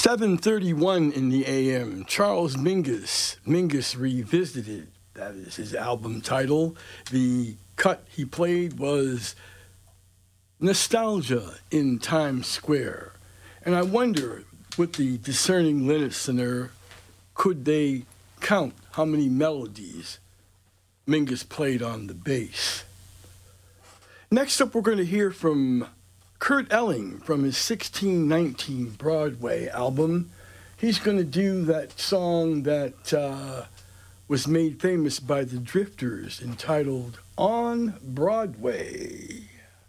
7:31 in the AM. Charles Mingus Revisited. That is his album title. The cut he played was Nostalgia in Times Square. And I wonder, with the discerning listener, could they count how many melodies Mingus played on the bass? Next up, we're going to hear from Kurt Elling from his 1619 Broadway album. He's going to do that song that was made famous by the Drifters, entitled On Broadway.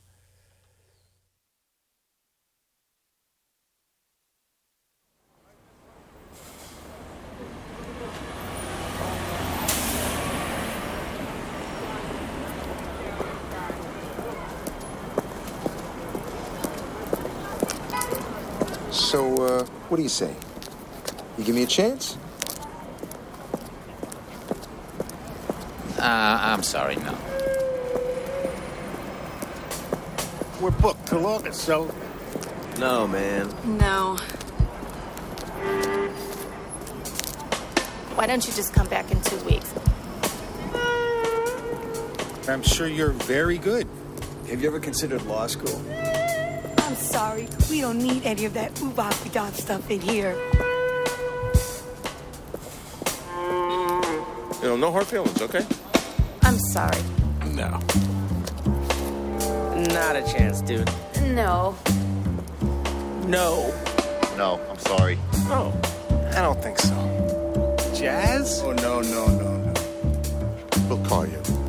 So, what do you say? You give me a chance? I'm sorry, no. We're booked till August, so... No, man. No. Why don't you just come back in 2 weeks? I'm sure you're very good. Have you ever considered law school? I'm sorry. We don't need any of that ooh-bop-dop stuff in here. You know, no hard feelings, okay? I'm sorry. No. Not a chance, dude. No. No. No, I'm sorry. Oh, I don't think so. Jazz? Oh, no. We'll call you.